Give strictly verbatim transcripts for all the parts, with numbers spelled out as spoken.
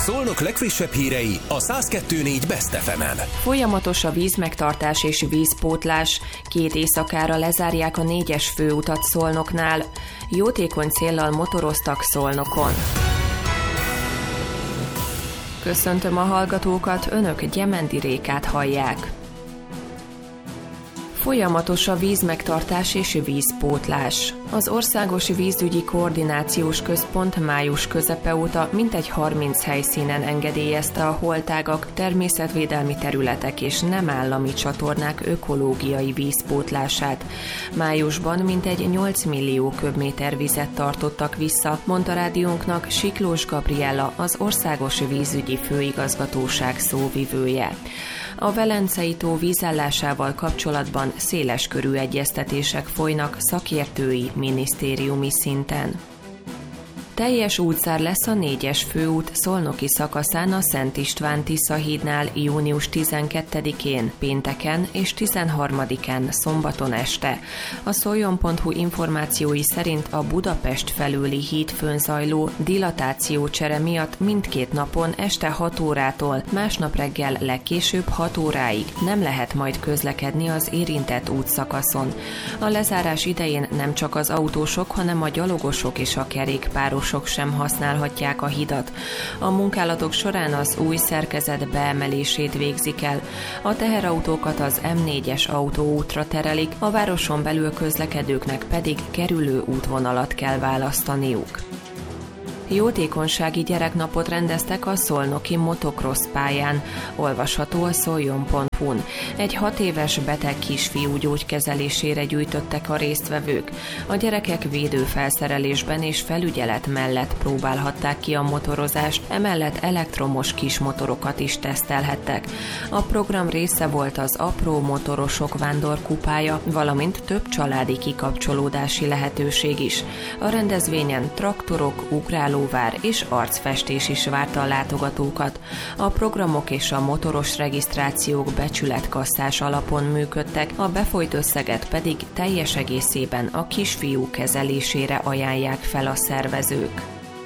Szolnok legfrissebb hírei a száz kettő négy Best ef emen. Folyamatos a vízmegtartás és vízpótlás. Két éjszakára lezárják a négyes főutat Szolnoknál. Jótékony céllal motoroztak Szolnokon. Köszöntöm a hallgatókat, önök Gyemendi Rékát hallják. Folyamatos a vízmegtartás és vízpótlás. Az Országos Vízügyi Koordinációs Központ május közepe óta mintegy harminc helyszínen engedélyezte a holtágak, természetvédelmi területek és nem állami csatornák ökológiai vízpótlását. Májusban mintegy nyolc millió köbméter vizet tartottak vissza, mondta rádiónknak Siklós Gabriella, az Országos Vízügyi Főigazgatóság szóvivője. A Velencei tó vízállásával kapcsolatban széleskörű egyeztetések folynak szakértői, minisztériumi szinten. Teljes útszár lesz a négyes főút szolnoki szakaszán a Szent István-Tisza hídnál június tizenkettedikén, pénteken és tizenharmadikán szombaton este. A szoljon pont hu információi szerint a Budapest felőli hídfőn zajló dilatációcsere miatt mindkét napon este hat órától, másnap reggel legkésőbb hat óráig nem lehet majd közlekedni az érintett útszakaszon. A lezárás idején nem csak az autósok, hanem a gyalogosok és a kerékpárosok sem használhatják a hidat. A munkálatok során az új szerkezet beemelését végzik el. A teherautókat az em négyes autóútra terelik, a városon belül közlekedőknek pedig kerülő útvonalat kell választaniuk. Jótékonysági gyereknapot rendeztek a szolnoki motocross pályán, olvasható a szoljon pont hu-n. Egy hat éves beteg kisfiú gyógykezelésére gyűjtöttek a résztvevők. A gyerekek védőfelszerelésben és felügyelet mellett próbálhatták ki a motorozást, emellett elektromos kismotorokat is tesztelhettek. A program része volt az apró motorosok vándorkupája, valamint több családi kikapcsolódási lehetőség is. A rendezvényen traktorok, ugráló vár és arcfestés is várta a látogatókat. A programok és a motoros regisztrációk becsületkasszás alapon működtek, a befolyt összeget pedig teljes egészében a kisfiú kezelésére ajánlják fel a szervezők.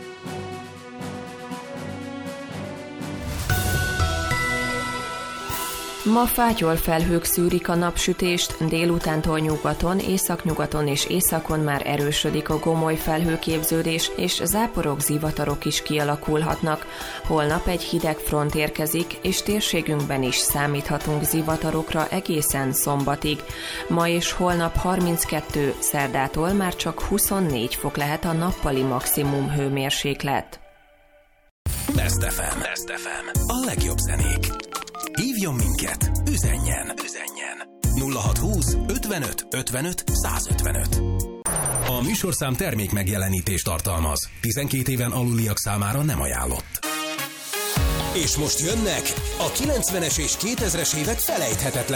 Ma fátyol felhők szűrik a napsütést, délutántól nyugaton, északnyugaton és északon már erősödik a gomoly felhőképződés, és záporok, zivatarok is kialakulhatnak. Holnap egy hideg front érkezik, és térségünkben is számíthatunk zivatarokra egészen szombatig. Ma és holnap harminckettő, szerdától már csak huszonnégy fok lehet a nappali maximum hőmérséklet. Best ef em. Best ef em. A legjobb zenék. Hívjon minket, üzenjen, üzenjen. nulla hat húsz ötvenöt ötvenöt százötvenöt. A műsorszám termék megjelenítést tartalmaz. tizenkét éven aluliak számára nem ajánlott. És most jönnek a kilencvenes és kétezres évek felejthetetlen